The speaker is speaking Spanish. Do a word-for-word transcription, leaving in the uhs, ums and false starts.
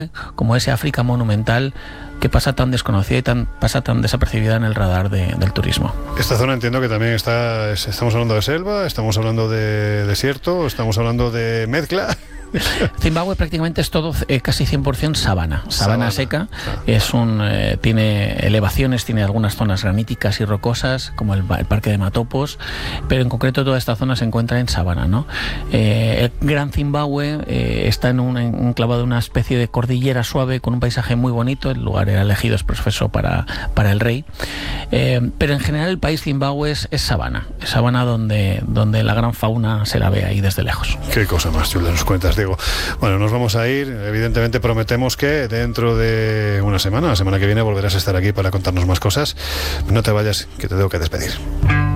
como ese África monumental que pasa tan desconocida y tan, pasa tan desapercibida en el radar de, del turismo. Esta zona entiendo que también está, estamos hablando de selva, estamos hablando de desierto, estamos hablando de mezcla. Zimbabue prácticamente es todo eh, casi cien por ciento sabana, sabana, sabana. seca. Ah. Es un, eh, tiene elevaciones, tiene algunas zonas graníticas y rocosas, como el, el Parque de Matopos, pero en concreto toda esta zona se encuentra en sabana, ¿no? Eh, el Gran Zimbabue eh, está en un enclavado de una especie de cordillera suave con un paisaje muy bonito. El lugar era elegido es profeso para, para el rey, eh, pero en general el país Zimbabue es, es sabana, es sabana donde, donde la gran fauna se la ve ahí desde lejos. Qué cosa más chula nos cuentas, Diego. Bueno, nos vamos a ir. Evidentemente prometemos que dentro de una semana, la semana que viene, volverás a estar aquí para contarnos más cosas. No te vayas, que te tengo que despedir.